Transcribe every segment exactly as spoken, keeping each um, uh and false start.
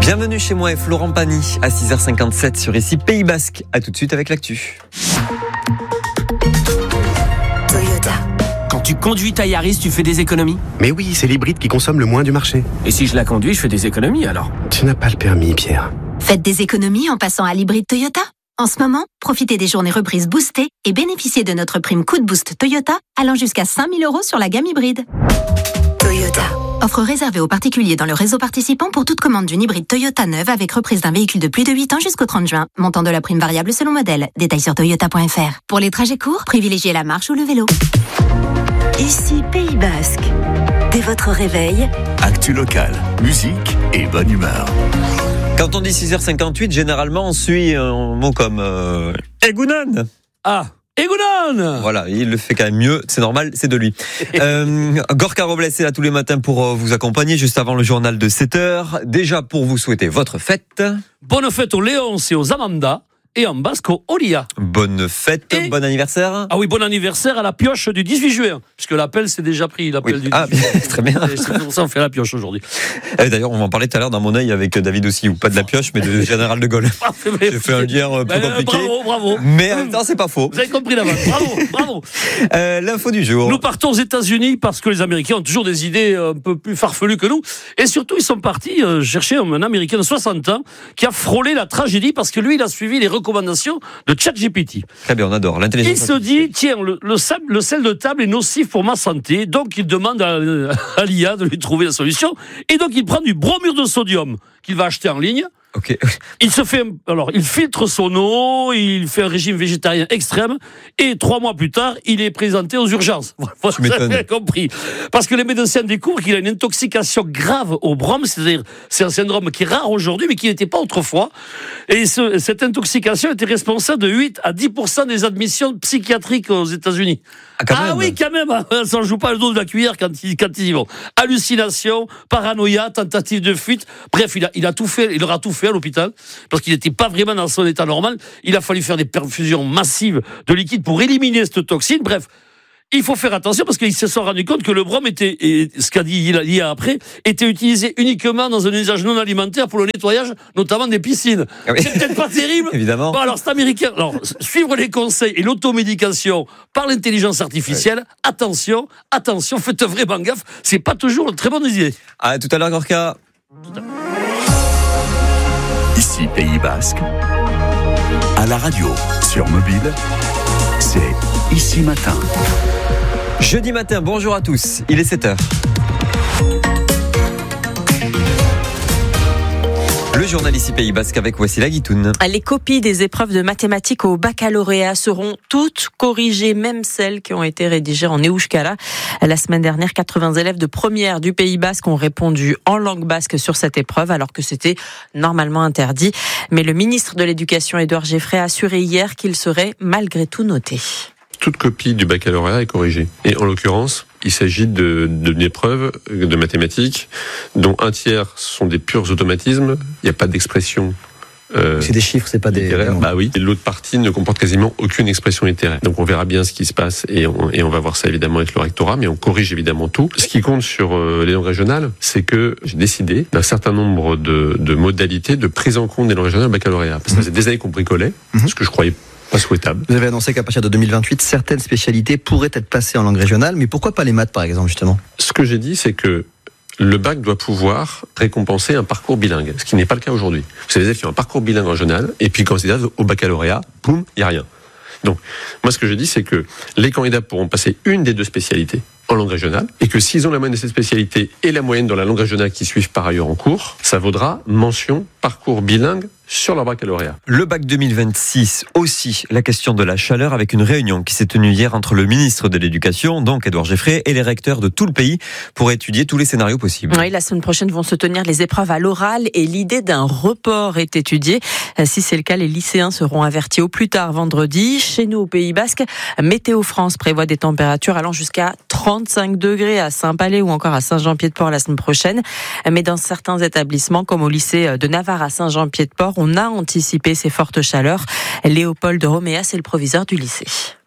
Bienvenue chez moi et Florent Pagny à six heures cinquante-sept sur ici Pays Basque. A tout de suite avec l'actu. Toyota. Quand tu conduis ta Yaris, tu fais des économies ? Mais oui, c'est l'hybride qui consomme le moins du marché. Et si je la conduis, je fais des économies alors ? Tu n'as pas le permis, Pierre. Faites des économies en passant à l'hybride Toyota. En ce moment, profitez des journées reprises boostées et bénéficiez de notre prime coup de boost Toyota allant jusqu'à cinq mille euros sur la gamme hybride. Toyota. Offre réservée aux particuliers dans le réseau participant pour toute commande d'une hybride Toyota neuve avec reprise d'un véhicule de plus de huit ans jusqu'au trente juin. Montant de la prime variable selon modèle. Détails sur toyota point f r. Pour les trajets courts, privilégiez la marche ou le vélo. Ici Pays Basque. Dès votre réveil, actu locale, musique et bonne humeur. Quand on dit six heures cinquante-huit, généralement on suit un mot comme euh, Egunon. Ah, Egunon. Voilà, il le fait quand même mieux, c'est normal, c'est de lui. euh, Gorka Robles est là tous les matins pour vous accompagner, juste avant le journal de sept heures. Déjà pour vous souhaiter votre fête. Bonne fête aux Léons et aux Amanda. Et en basque au Olia. Bonne fête, et... bon anniversaire. Ah oui, bon anniversaire à la pioche du dix-huit juin. Puisque l'appel c'est déjà pris, l'appel oui. du ah, dix-huit juin. Très bien. Et c'est pour ça qu'on fait la pioche aujourd'hui. Et d'ailleurs, on va en parler tout à l'heure dans mon œil avec David aussi, ou pas de la pioche, mais de Général de Gaulle. J'ai fait un lien un peu compliqué. Bravo, bravo. Mais en même temps, c'est pas faux. Vous avez compris la vanne. Bravo, bravo. Euh, l'info du jour. Nous partons aux États-Unis parce que les Américains ont toujours des idées un peu plus farfelues que nous. Et surtout, ils sont partis chercher un Américain de soixante ans qui a frôlé la tragédie parce que lui, il a suivi les recommandations de ChatGPT. Très bien, on adore l'intelligence. Il se dit, tiens, le, le, sel, le sel de table est nocif pour ma santé, donc il demande à, à l'I A de lui trouver la solution. Et donc il prend du bromure de sodium qu'il va acheter en ligne. Okay. Il se fait, alors il filtre son eau, il fait un régime végétarien extrême, et trois mois plus tard, il est présenté aux urgences. Vous avez compris. Parce que les médecins découvrent qu'il a une intoxication grave au brome, c'est-à-dire c'est un syndrome qui est rare aujourd'hui, mais qui n'était pas autrefois. Et ce, cette intoxication était responsable de huit à dix pour cent des admissions psychiatriques aux États-Unis. Ah, quand ah même. oui, quand même. Ça ne joue pas le dos de la cuillère quand ils, quand ils y vont. Hallucination, paranoïa, tentative de fuite. Bref, il a, il a tout fait, il aura tout fait à l'hôpital parce qu'il n'était pas vraiment dans son état normal. Il a fallu faire des perfusions massives de liquide pour éliminer cette toxine. Bref, il faut faire attention parce qu'ils se sont rendus compte que le brome était, et ce qu'a dit l'I A après, était utilisé uniquement dans un usage non alimentaire pour le nettoyage, notamment des piscines. Ah oui. C'est peut-être pas terrible. Évidemment. Bon, alors, c'est américain. Alors, suivre les conseils et l'automédication par l'intelligence artificielle, ouais. attention, attention, faites vraiment gaffe. C'est pas toujours une très bonne idée. À tout à l'heure, Gorka. Ici, Pays Basque. À la radio, sur mobile, c'est Ici Matin. Jeudi matin, bonjour à tous, il est sept heures. Le journal Ici Pays Basque avec Wassila Guitoun. Les copies des épreuves de mathématiques au baccalauréat seront toutes corrigées, même celles qui ont été rédigées en euskara. La semaine dernière, quatre-vingts élèves de première du Pays Basque ont répondu en langue basque sur cette épreuve, alors que c'était normalement interdit. Mais le ministre de l'Éducation, Édouard Geffray, a assuré hier qu'il serait malgré tout noté. Toute copie du baccalauréat est corrigée. Et en l'occurrence, il s'agit de, d'une épreuve de mathématiques dont un tiers sont des purs automatismes. Il n'y a pas d'expression. Euh, c'est des chiffres, c'est pas des. Littéraires. Bah oui. Et l'autre partie ne comporte quasiment aucune expression littéraire. Donc on verra bien ce qui se passe et on, et on va voir ça évidemment avec le rectorat, mais on corrige évidemment tout. Ce qui compte sur euh, les langues régionales, c'est que j'ai décidé d'un certain nombre de, de modalités de prise en compte des langues régionales au baccalauréat. Parce que mmh. ça faisait des années qu'on bricolait, mmh. ce que je croyais pas souhaitable. Vous avez annoncé qu'à partir de deux mille vingt-huit, certaines spécialités pourraient être placées en langue régionale, mais pourquoi pas les maths par exemple justement ? Ce que j'ai dit, c'est que le bac doit pouvoir récompenser un parcours bilingue, ce qui n'est pas le cas aujourd'hui. Vous savez, qui ont un parcours bilingue régional, et puis quand c'est au baccalauréat, boum, il n'y a rien. Donc, moi ce que je dis, c'est que les candidats pourront passer une des deux spécialités en langue régionale, et que s'ils ont la moyenne de cette spécialité et la moyenne dans la langue régionale qui suivent par ailleurs en cours, ça vaudra mention parcours bilingue sur leur baccalauréat. Le bac deux mille vingt-six aussi, la question de la chaleur avec une réunion qui s'est tenue hier entre le ministre de l'Éducation, donc Édouard Geffray, et les recteurs de tout le pays pour étudier tous les scénarios possibles. Oui, la semaine prochaine vont se tenir les épreuves à l'oral et l'idée d'un report est étudiée. Si c'est le cas, les lycéens seront avertis au plus tard vendredi. Chez nous, au Pays Basque, Météo France prévoit des températures allant jusqu'à trente-cinq degrés à Saint-Palais ou encore à Saint-Jean-Pied-de-Port la semaine prochaine. Mais dans certains établissements, comme au lycée de Navarre à Saint-Jean-Pied-de-Port, on a anticipé ces fortes chaleurs. Léopold Roméas est le proviseur du lycée.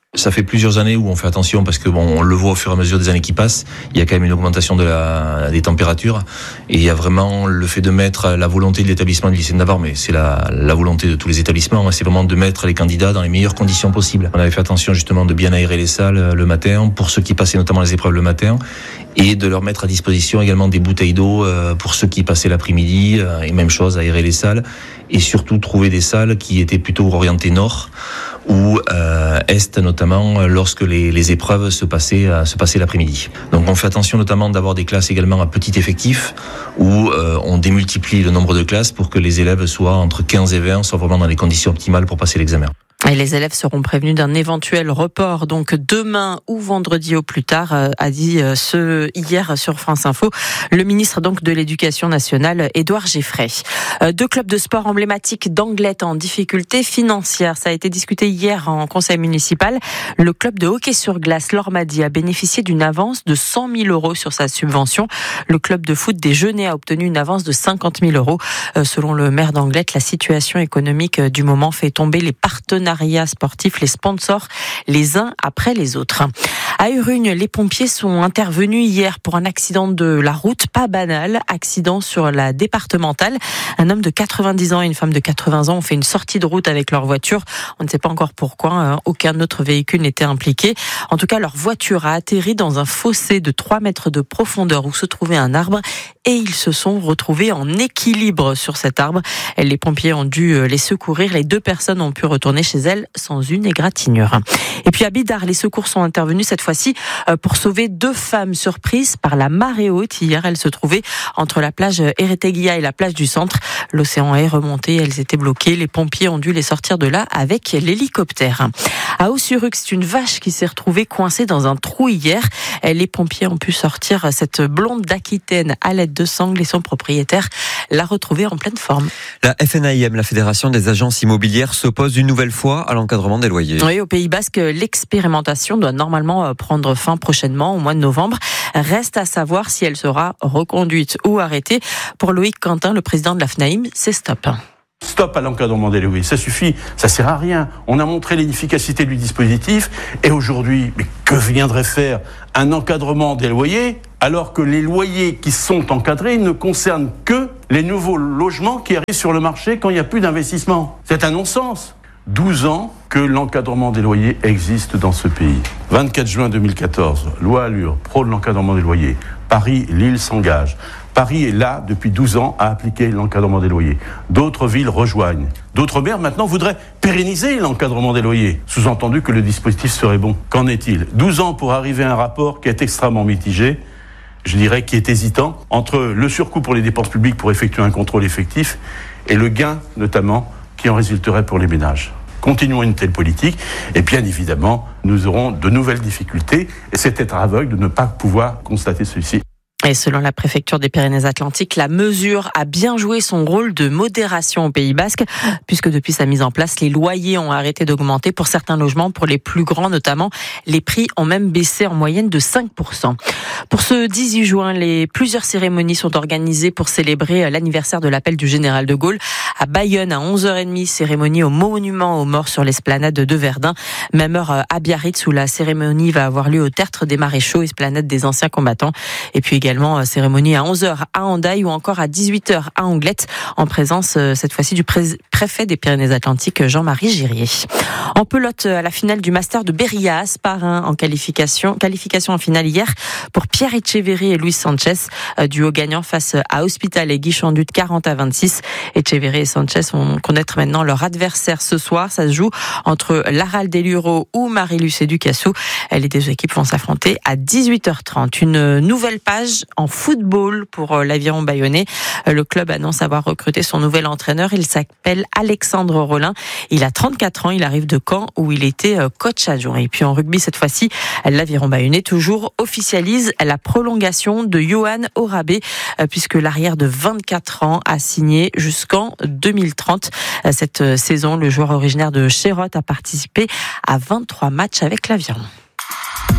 Ça fait plusieurs années où on fait attention parce que bon, on le voit au fur et à mesure des années qui passent. Il y a quand même une augmentation de la, des températures et il y a vraiment le fait de mettre la volonté de l'établissement du lycée de Navarre, mais c'est la, la volonté de tous les établissements, c'est vraiment de mettre les candidats dans les meilleures conditions possibles. On avait fait attention justement de bien aérer les salles le matin pour ceux qui passaient notamment les épreuves le matin et de leur mettre à disposition également des bouteilles d'eau pour ceux qui passaient l'après-midi et même chose, aérer les salles et surtout trouver des salles qui étaient plutôt orientées nord ou euh, est notamment lorsque les, les épreuves se passaient, euh, se passaient l'après-midi. Donc on fait attention notamment d'avoir des classes également à petit effectif où euh, on démultiplie le nombre de classes pour que les élèves soient entre quinze et vingt, soient vraiment dans les conditions optimales pour passer l'examen. Et les élèves seront prévenus d'un éventuel report, donc demain ou vendredi au plus tard, a dit ce hier sur France Info le ministre donc de l'Éducation nationale, Édouard Geffray. Deux clubs de sport emblématiques d'Anglet en difficulté financière, ça a été discuté hier en conseil municipal. Le club de hockey sur glace Lormady a bénéficié d'une avance de cent mille euros sur sa subvention. Le club de foot des Genêts a obtenu une avance de cinquante mille euros. Selon le maire d'Anglet, la situation économique du moment fait tomber les partenariats sportifs, les sponsors, les uns après les autres. À Urugne, les pompiers sont intervenus hier pour un accident de la route, pas banal, accident sur la départementale. Un homme de quatre-vingt-dix ans et une femme de quatre-vingts ans ont fait une sortie de route avec leur voiture. On ne sait pas encore pourquoi, aucun autre véhicule n'était impliqué. En tout cas, leur voiture a atterri dans un fossé de trois mètres de profondeur où se trouvait un arbre et ils se sont retrouvés en équilibre sur cet arbre. Les pompiers ont dû les secourir. Les deux personnes ont pu retourner chez elles sans une égratignure. Et puis à Bidart, les secours sont intervenus cette fois-ci pour sauver deux femmes surprises par la marée haute. Hier, elles se trouvaient entre la plage Eretegia et la plage du centre. L'océan est remonté, elles étaient bloquées. Les pompiers ont dû les sortir de là avec l'hélicoptère. À Haut-sur-Uc, c'est une vache qui s'est retrouvée coincée dans un trou hier. Les pompiers ont pu sortir cette blonde d'Aquitaine à l'aide de sangles et son propriétaire l'a retrouvée en pleine forme. La F N A I M, la Fédération des agences immobilières, s'oppose une nouvelle fois à l'encadrement des loyers. Oui, au Pays Basque, l'expérimentation doit normalement prendre fin prochainement, au mois de novembre. Reste à savoir si elle sera reconduite ou arrêtée. Pour Loïc Quentin, le président de la F N A I M, c'est stop. Stop à l'encadrement des loyers, ça suffit, ça sert à rien. On a montré l'inefficacité du dispositif et aujourd'hui, mais que viendrait faire un encadrement des loyers alors que les loyers qui sont encadrés ne concernent que les nouveaux logements qui arrivent sur le marché quand il n'y a plus d'investissement. C'est un non-sens. douze ans que l'encadrement des loyers existe dans ce pays. vingt-quatre juin deux mille quatorze, loi Allure, pro de l'encadrement des loyers. Paris, Lille s'engage. Paris est là depuis douze ans à appliquer l'encadrement des loyers. D'autres villes rejoignent. D'autres maires maintenant voudraient pérenniser l'encadrement des loyers. Sous-entendu que le dispositif serait bon. Qu'en est-il ? douze ans pour arriver à un rapport qui est extrêmement mitigé, je dirais qui est hésitant, entre le surcoût pour les dépenses publiques pour effectuer un contrôle effectif et le gain notamment qui en résulterait pour les ménages. Continuons une telle politique et bien évidemment, nous aurons de nouvelles difficultés et c'est être aveugle de ne pas pouvoir constater ceci. Et selon la préfecture des Pyrénées-Atlantiques, la mesure a bien joué son rôle de modération au Pays Basque, puisque depuis sa mise en place, les loyers ont arrêté d'augmenter pour certains logements, pour les plus grands notamment. Les prix ont même baissé en moyenne de cinq pour cent. Pour ce dix-huit juin, les plusieurs cérémonies sont organisées pour célébrer l'anniversaire de l'appel du général de Gaulle. À Bayonne, à onze heures trente, cérémonie au monument aux morts sur l'esplanade de Verdun. Même heure à Biarritz, où la cérémonie va avoir lieu au tertre des maréchaux, esplanade des anciens combattants. Et puis également Également cérémonie à onze heures à Hendaye ou encore à dix-huit heures à Anglet, en présence cette fois-ci du pré- préfet des Pyrénées-Atlantiques, Jean-Marie Girier. En pelote, à la finale du Master de Berria à Asparin, en qualification, qualification en finale hier pour Pierre Etcheverry et Luis Sanchez, duo gagnant face à Hospital et Guy Chandu de quarante à vingt-six. Etcheverry et Sanchez vont connaître maintenant leur adversaire ce soir. Ça se joue entre Laral Deluro ou Marie-Luce Ducassou. Les deux équipes vont s'affronter à dix-huit heures trente. Une nouvelle page en football pour l'Aviron bayonnais. Le club annonce avoir recruté son nouvel entraîneur. Il s'appelle Alexandre Rollin. Il a trente-quatre ans. Il arrive de Caen où il était coach adjoint. Et puis en rugby, cette fois-ci, l'Aviron bayonnais toujours officialise la prolongation de Johan Orabé puisque l'arrière de vingt-quatre ans a signé jusqu'en deux mille trente. Cette saison, le joueur originaire de Chérotte a participé à vingt-trois matchs avec l'Aviron.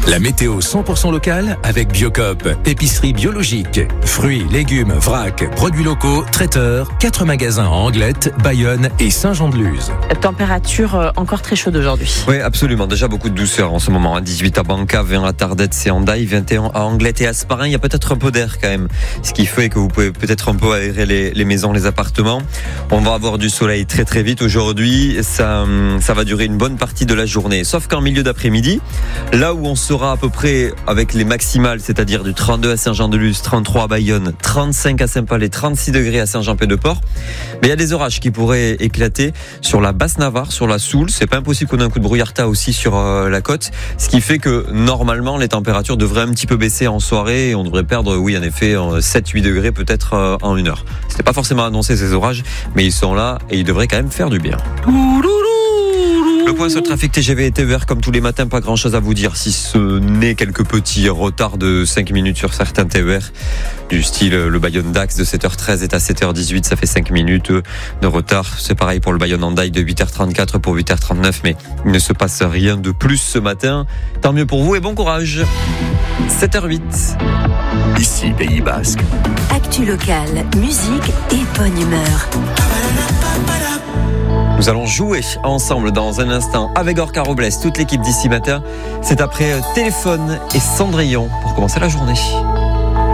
La météo cent pour cent locale avec Biocop, épicerie biologique, fruits, légumes, vrac, produits locaux, traiteurs, quatre magasins en Anglette, Bayonne et Saint-Jean-de-Luz. Température encore très chaude aujourd'hui. Oui, absolument. Déjà beaucoup de douceur en ce moment. dix-huit à Banca, vingt à Tardets et Hendaye, vingt et un à Anglette et Hasparren. Il y a peut-être un peu d'air quand même, ce qui fait que vous pouvez peut-être un peu aérer les, les maisons, les appartements. On va avoir du soleil très très vite aujourd'hui. Ça, ça va durer une bonne partie de la journée. Sauf qu'en milieu d'après-midi, là où on sera à peu près avec les maximales, c'est-à-dire du trente-deux à Saint-Jean-de-Luz, trente-trois à Bayonne, trente-cinq à Saint-Palais, trente-six degrés à Saint-Jean-Pied-de-Port. Mais il y a des orages qui pourraient éclater sur la Basse-Navarre, sur la Soule. C'est pas impossible qu'on ait un coup de brouillardat aussi sur euh, la côte. Ce qui fait que normalement, les températures devraient un petit peu baisser en soirée et on devrait perdre, oui, en effet, sept à huit degrés peut-être euh, en une heure. C'était pas forcément annoncé ces orages, mais ils sont là et ils devraient quand même faire du bien. Le point sur le trafic T G V et T E R comme tous les matins, pas grand chose à vous dire si ce n'est quelques petits retards de cinq minutes sur certains T E R du style le Bayonne-Dax de sept heures treize est à sept heures dix-huit, ça fait cinq minutes de retard. C'est pareil pour le Bayonne-Hendaye de huit heures trente-quatre pour huit heures trente-neuf, mais il ne se passe rien de plus ce matin. Tant mieux pour vous et bon courage. sept heures huit. Ici Pays Basque. Actu locale, musique et bonne humeur. Nous allons jouer ensemble dans un instant avec Gorka Robles, toute l'équipe d'ici matin. C'est après Téléphone et Cendrillon pour commencer la journée.